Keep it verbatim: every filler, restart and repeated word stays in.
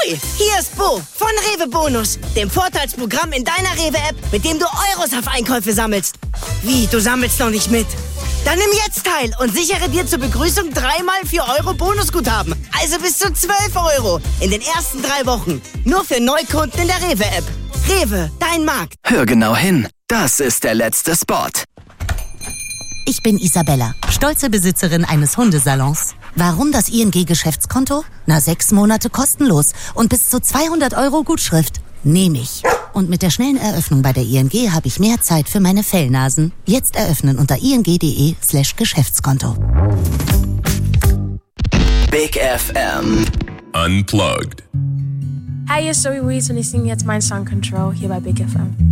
Hi, hier ist Bo von Rewe Bonus, dem Vorteilsprogramm in deiner Rewe-App, mit dem du Euros auf Einkäufe sammelst. Wie, du sammelst noch nicht mit? Dann nimm jetzt teil und sichere dir zur Begrüßung dreimal vier Euro Bonusguthaben. Also bis zu zwölf Euro in den ersten drei Wochen. Nur für Neukunden in der Rewe-App. Rewe, dein Markt. Hör genau hin, das ist der letzte Spot. Ich bin Isabella, stolze Besitzerin eines Hundesalons. Warum das I N G-Geschäftskonto? Na, sechs Monate kostenlos und bis zu zweihundert Euro Gutschrift. Nehme ich. Und mit der schnellen Eröffnung bei der I N G habe ich mehr Zeit für meine Fellnasen. Jetzt eröffnen unter ing.de slash Geschäftskonto. Big F M Unplugged. Hi, hier ist Zoe Wees und ich singe jetzt meinen Song Control hier bei Big F M.